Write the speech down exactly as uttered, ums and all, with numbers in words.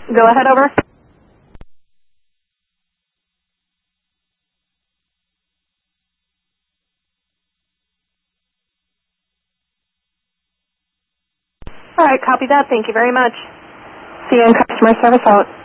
Go ahead, over. All right, copy that. Thank you very much. See you in customer service out.